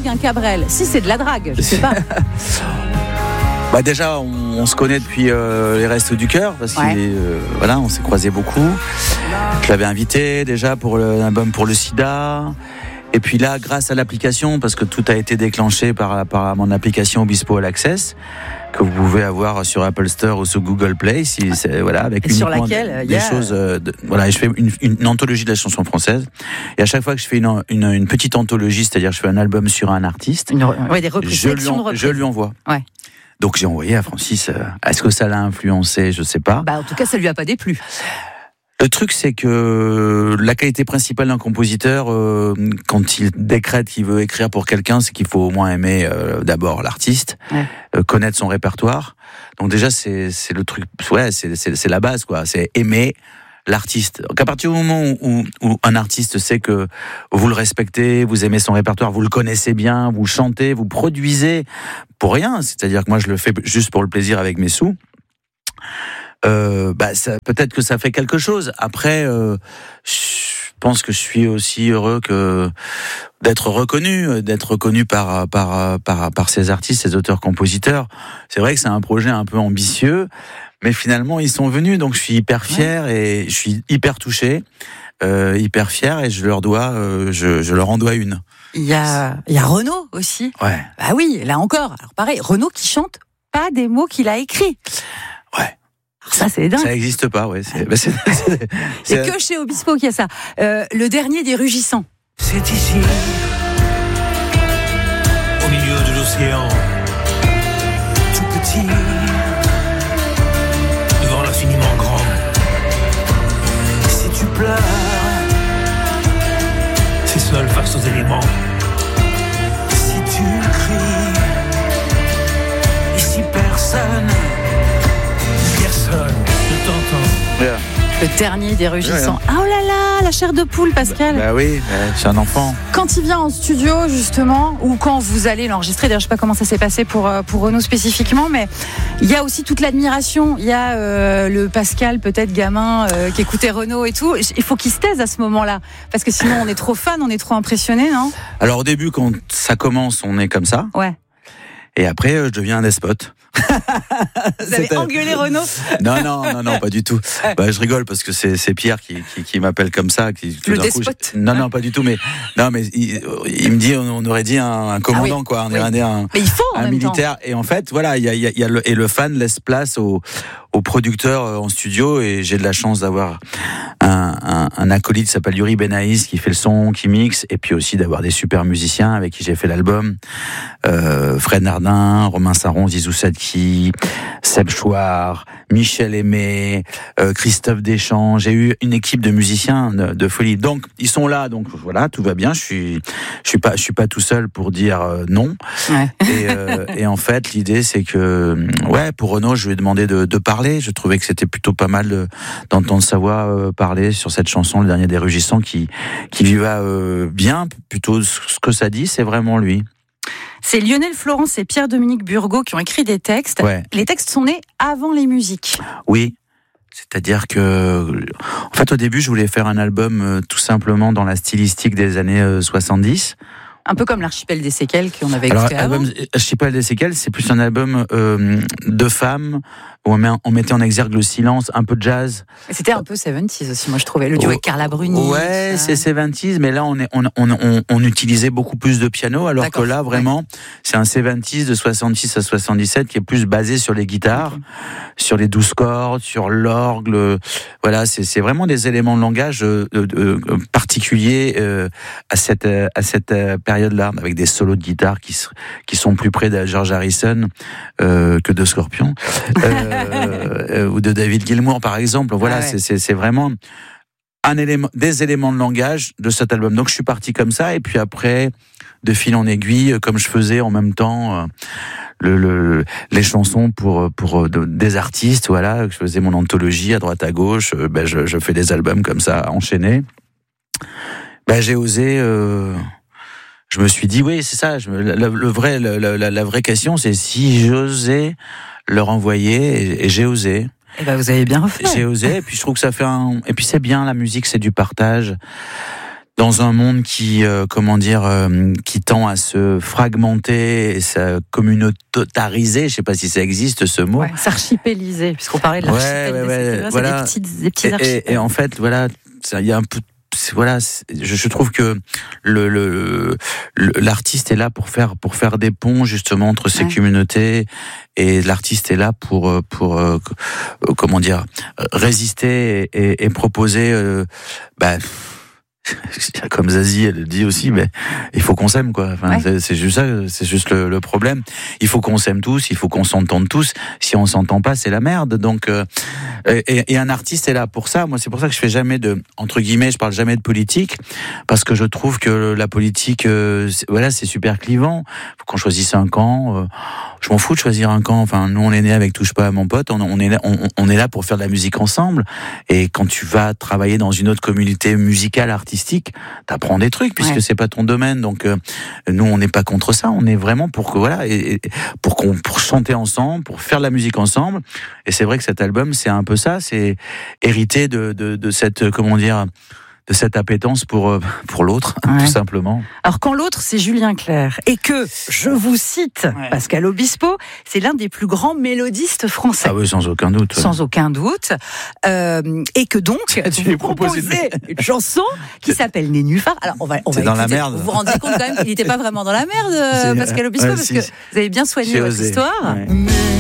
drague un Cabrel. Si c'est de la drague, je sais pas. Bah déjà, on se connaît depuis les Restos du Cœur parce voilà, on s'est croisés beaucoup. Je l'avais invité déjà pour l'album pour le SIDA. Et puis là, grâce à l'application, parce que tout a été déclenché par mon application Obispo All Access, que vous pouvez avoir sur Apple Store ou sur Google Play, avec sur laquelle des choses. Je fais une anthologie de la chanson française. Et à chaque fois que je fais une petite anthologie, c'est-à-dire que je fais un album sur un artiste, des reprises, je lui envoie. Ouais. Donc j'ai envoyé à Francis. Est-ce que ça l'a influencé ? Je sais pas. En tout cas, ça lui a pas déplu. Le truc, c'est que la qualité principale d'un compositeur, quand il décrète qu'il veut écrire pour quelqu'un, c'est qu'il faut au moins aimer d'abord l'artiste, connaître son répertoire. Donc déjà, c'est le truc, c'est la base, quoi. C'est aimer l'artiste. Donc à partir du moment où un artiste sait que vous le respectez, vous aimez son répertoire, vous le connaissez bien, vous chantez, vous produisez pour rien, c'est-à-dire que moi je le fais juste pour le plaisir avec mes sous, peut-être que ça fait quelque chose. Après, je pense que je suis aussi heureux d'être reconnu par ces artistes, ces auteurs-compositeurs. C'est vrai que c'est un projet un peu ambitieux, mais finalement ils sont venus, donc je suis hyper fier et je suis hyper touché, hyper fier, et je leur en dois une. Il y a Renaud aussi. Ouais. Bah oui, là encore. Alors pareil, Renaud qui chante pas des mots qu'il a écrits. Ouais. Alors ça, c'est dingue. Ça n'existe pas, ouais. C'est que chez Obispo qu'il y a ça. Le dernier des Rugissants. C'est ici, au milieu de l'océan, tout petit, devant l'infiniment grand. Si tu pleures, c'est seul face aux éléments. Si tu cries, ici personne ne t'entend. Yeah. Le dernier des Rugissants. Ah, oh là là, la chair de poule, Pascal. Bah oui, c'est un enfant. Quand il vient en studio, justement, ou quand vous allez l'enregistrer, d'ailleurs je sais pas comment ça s'est passé pour Renaud spécifiquement, mais il y a aussi toute l'admiration. Il y a le Pascal, peut-être gamin, qui écoutait Renaud et tout. Il faut qu'il se taise à ce moment-là, parce que sinon on est trop fan, on est trop impressionné, non ? Alors au début, quand ça commence, on est comme ça. Ouais. Et après, je deviens un despote. Vous avez engueulé Renaud ? Non, pas du tout. Je rigole parce que c'est Pierre qui m'appelle comme ça. Le despote. Non, pas du tout. Mais il me dit, on aurait dit un commandant, quoi. On aurait dit un militaire. Et en fait, voilà, le fan laisse place au producteur en studio, et j'ai de la chance d'avoir un acolyte qui s'appelle Yuri Benaïs qui fait le son, qui mixe, et puis aussi d'avoir des super musiciens avec qui j'ai fait l'album. Fred Nardin, Romain Saron, Zizou Sadki, Seb Chouard, Michel Aimé, Christophe Deschamps. J'ai eu une équipe de musiciens de folie. Donc ils sont là, donc voilà, tout va bien. Je suis pas tout seul pour dire non. Ouais. Et en fait, l'idée c'est que pour Renaud, je lui ai demandé de parler. Je trouvais que c'était plutôt pas mal d'entendre sa voix parler sur cette chanson, Le Dernier des Rugissants, qui lui va bien. Plutôt ce que ça dit, c'est vraiment lui. C'est Lionel Florence et Pierre-Dominique Burgot qui ont écrit des textes. Ouais. Les textes sont nés avant les musiques. Oui, c'est-à-dire que, en fait, au début, je voulais faire un album tout simplement dans la stylistique des années 70. Un peu comme l'Archipel des Séquelles qu'on avait écouté avant. L'Archipel des Séquelles, c'est plus un album de femmes où on mettait en exergue le silence, un peu de jazz. C'était un peu 70s aussi, moi je trouvais, le duo avec Carla Bruni. Ouais, c'est 70s, mais là on utilisait beaucoup plus de piano, alors que là vraiment, c'est un 70s de 66 à 77 qui est plus basé sur les guitares, sur les 12 cordes, sur l'orgue. Voilà, c'est vraiment des éléments de langage particuliers à cette période-là, avec des solos de guitare qui sont plus près de George Harrison que de Scorpion. Ou de David Gilmour par exemple. Voilà, c'est vraiment des éléments de langage de cet album. Donc je suis parti comme ça, et puis après, de fil en aiguille, comme je faisais en même temps les chansons pour des artistes, voilà, je faisais mon anthologie à droite à gauche, je fais des albums comme ça enchaînés. J'ai osé. Je me suis dit oui, c'est ça. La vraie question, c'est si j'osais leur envoyer, et j'ai osé. Et vous avez bien refait. J'ai osé, et puis je trouve que ça fait et puis c'est bien, la musique, c'est du partage. dans un monde qui, qui tend à se fragmenter et se communautariser, je sais pas si ça existe ce mot. Ouais, s'archipéliser, puisqu'on parlait de l'archipel. Voilà. Des petits archipels. Et en fait, voilà, il y a un peu. Voilà, je trouve que l'artiste est là pour faire des ponts justement entre ces communautés, et l'artiste est là pour résister et proposer comme Zazie elle le dit aussi, mais il faut qu'on s'aime quoi. Enfin, c'est juste ça, c'est juste le problème. Il faut qu'on s'aime tous, il faut qu'on s'entende tous. Si on s'entend pas, c'est la merde. Donc et un artiste est là pour ça. Moi, c'est pour ça que je fais jamais entre guillemets, je parle jamais de politique, parce que je trouve que la politique, c'est super clivant. Faut qu'on choisisse un camp. Je m'en fous de choisir un camp. Enfin, nous, on est né avec Touche pas à mon pote. On est là pour faire de la musique ensemble. Et quand tu vas travailler dans une autre communauté musicale, artistique, t'apprends des trucs puisque c'est pas ton domaine. Donc, nous, on n'est pas contre ça. On est vraiment pour que pour chanter ensemble, pour faire de la musique ensemble. Et c'est vrai que cet album, c'est un peu ça. C'est hérité de cette de cette appétence pour l'autre, tout simplement. Alors quand l'autre, c'est Julien Clerc, et que, je vous cite, Pascal Obispo, c'est l'un des plus grands mélodistes français. Ah oui, sans aucun doute. Sans aucun doute. Et que donc, vous proposez une chanson qui s'appelle Nénuphar. Alors on va dans la merde. Vous vous rendez compte quand même qu'il n'était pas vraiment dans la merde, Pascal Obispo, parce que vous avez bien soigné votre histoire.